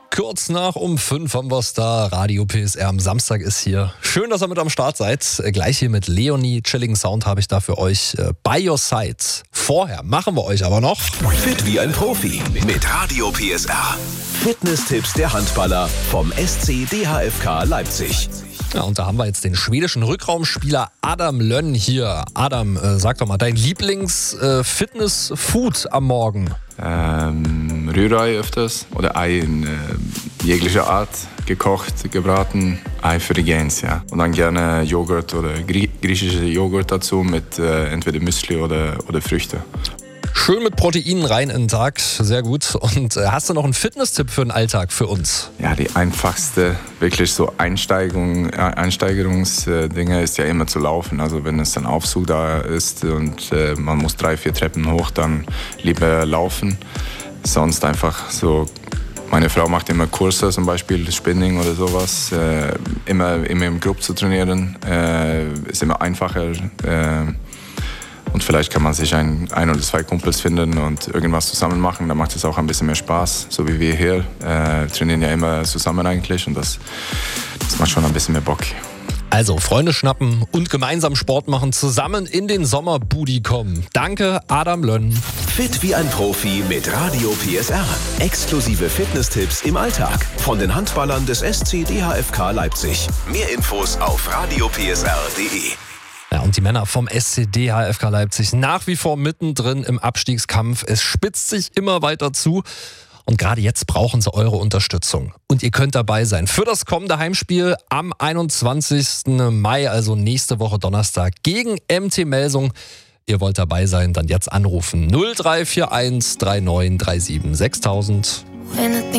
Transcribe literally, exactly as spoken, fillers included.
Kurz nach um fünf haben wir's da. Radio P S R am Samstag ist hier. Schön, dass ihr mit am Start seid. Gleich hier mit Leonie. Chilling Sound habe ich da für euch. By Your Side. Vorher machen wir euch aber noch Fit wie ein Profi mit Radio P S R. Fitness-Tipps der Handballer vom S C D H F K Leipzig. Ja, und da haben wir jetzt den schwedischen Rückraumspieler Adam Lönn hier. Adam, äh, sag doch mal, dein Lieblings-Fitness-Food am Morgen? Ähm, Rührei öfters oder Ei in äh, jeglicher Art, gekocht, gebraten, Ei für die Gains, ja. Und dann gerne Joghurt oder grie- griechische Joghurt dazu mit äh, entweder Müsli oder, oder Früchte. Schön mit Proteinen rein in den Tag, sehr gut. Und äh, hast du noch einen Fitness-Tipp für den Alltag für uns? Ja, die einfachste, wirklich so Einsteigung, Einsteigerungsdinge ist ja immer zu laufen. Also wenn es ein Aufzug da ist und äh, man muss drei, vier Treppen hoch, dann lieber laufen. Sonst einfach so, meine Frau macht immer Kurse, zum Beispiel Spinning oder sowas. Äh, immer, immer im Club zu trainieren, äh, ist immer einfacher. Äh, Und vielleicht kann man sich ein, ein oder zwei Kumpels finden und irgendwas zusammen machen. Dann macht es auch ein bisschen mehr Spaß. So wie wir hier äh, trainieren ja immer zusammen eigentlich. Und das, das macht schon ein bisschen mehr Bock. Also Freunde schnappen und gemeinsam Sport machen, zusammen in den Sommerbooty kommen. Danke, Adam Lönn. Fit wie ein Profi mit Radio P S R. Exklusive Fitness-Tipps im Alltag von den Handballern des S C D H F K Leipzig. Mehr Infos auf radio p s r punkt d e. Ja, und die Männer vom S C D H F K Leipzig nach wie vor mittendrin im Abstiegskampf. Es spitzt sich immer weiter zu. Und gerade jetzt brauchen sie eure Unterstützung. Und ihr könnt dabei sein für das kommende Heimspiel am einundzwanzigsten Mai, also nächste Woche Donnerstag, gegen M T Melsung. Ihr wollt dabei sein, dann jetzt anrufen null drei vier eins drei neun drei sieben sechstausend.